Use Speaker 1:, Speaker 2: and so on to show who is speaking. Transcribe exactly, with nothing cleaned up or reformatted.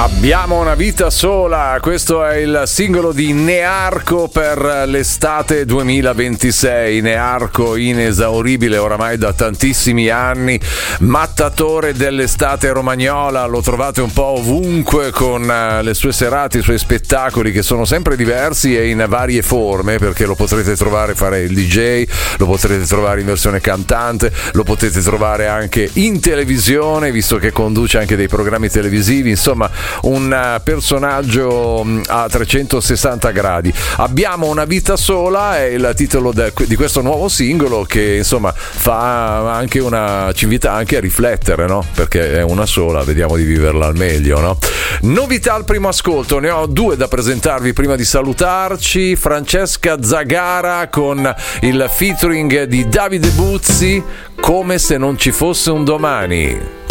Speaker 1: Abbiamo una vita sola, questo è il singolo di Nearco per l'estate duemilaventisei. Nearco, inesauribile oramai da tantissimi anni, mattatore dell'estate romagnola, lo trovate un po' ovunque con le sue serate, i suoi spettacoli che sono sempre diversi e in varie forme, perché lo potrete trovare fare il D J, lo potrete trovare in versione cantante, lo potete trovare anche in televisione, visto che conduce anche dei programmi televisivi, insomma un personaggio a trecentosessanta gradi. Abbiamo una vita sola è il titolo de, di questo nuovo singolo che insomma fa anche una, ci invita anche a riflettere, no? Perché è una sola, vediamo di viverla al meglio, no? Novità al primo ascolto, ne ho due da presentarvi prima di salutarci. Francesca Zagara con il featuring di Davide Buzzi, Come se non ci fosse un domani.